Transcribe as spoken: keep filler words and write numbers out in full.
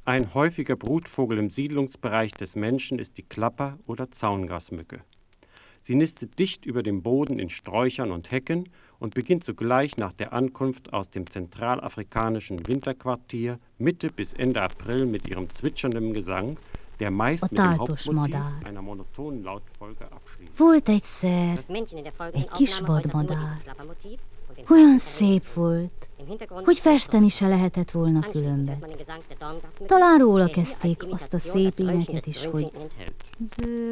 Ein häufiger Brutvogel im Siedlungsbereich des Menschen ist die Klapper- oder Zaungrasmücke. Sie nistet dicht über dem Boden in Sträuchern und Hecken und beginnt sogleich nach der Ankunft aus dem zentralafrikanischen Winterquartier Mitte bis Ende April mit ihrem zwitschernden Gesang, der meist mit dem Hauptmotiv einer monotonen Lautfolge abschließt. Volt egyszer egy kis vadmadár. Olyan szép volt, hogy festeni se lehetett volna különben. Talán róla kezdték azt a szép éneket is, hogy zöld